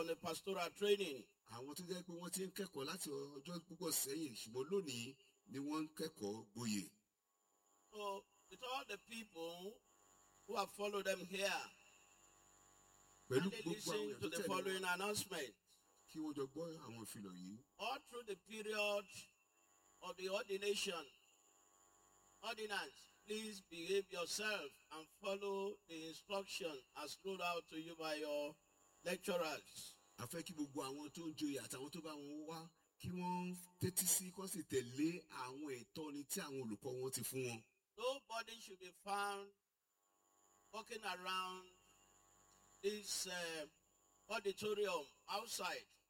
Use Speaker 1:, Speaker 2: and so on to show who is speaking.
Speaker 1: on the pastoral training.
Speaker 2: Àwọn tó jẹ́ pé wọ́n ti ń kẹ́kọ̀ọ́ láti ọjọ́ púpọ̀ sẹ́yìn ṣùgbọ́n lónìí ni wọ́n ń kẹ́kọ̀ọ́ gboyè.
Speaker 1: So, with all the people who have followed them here,
Speaker 2: Pẹ̀lú
Speaker 1: and they
Speaker 2: gbogbo àwọn
Speaker 1: listen
Speaker 2: èèyàn
Speaker 1: to
Speaker 2: tó
Speaker 1: the
Speaker 2: tẹ̀lé
Speaker 1: following
Speaker 2: wọn
Speaker 1: announcement.
Speaker 2: kí wọ́n jọ gbọ́ àwọn ìfilọ̀ yìí.
Speaker 1: All through the period of the ordinance, please behave yourself and follow the instruction as rolled out to you by your lecturers.
Speaker 2: A fẹ́ kí gbogbo àwọn tó ń joyè àtàwọn tó bá wọn wá kí wọ́n tẹ́tí sí kó sì tẹ̀lé àwọn ìtọ́ni tí àwọn olùkọ́ wọn ti fún wọn.
Speaker 1: Nobody should be found walking around this auditorium outside